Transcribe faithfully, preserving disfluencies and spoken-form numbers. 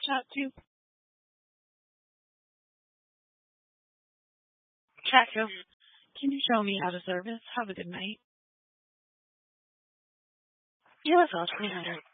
Chat to Chatco. Can you show me how to service? Have a good night. You as well, twenty-nine.